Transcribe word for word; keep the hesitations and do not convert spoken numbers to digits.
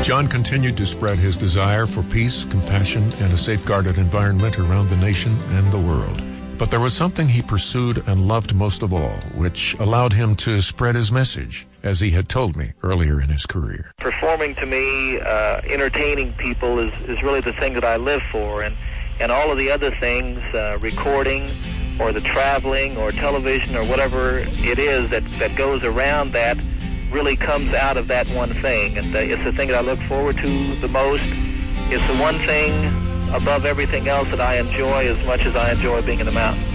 John continued to spread his desire for peace, compassion, and a safeguarded environment around the nation and the world. But there was something he pursued and loved most of all, which allowed him to spread his message, as he had told me earlier in his career. Performing to me, uh, entertaining people is, is really the thing that I live for, and, and all of the other things, uh, recording or the traveling or television or whatever it is that, that goes around that really comes out of that one thing. And uh, it's the thing that I look forward to the most. It's the one thing above everything else that I enjoy as much as I enjoy being in the mountains.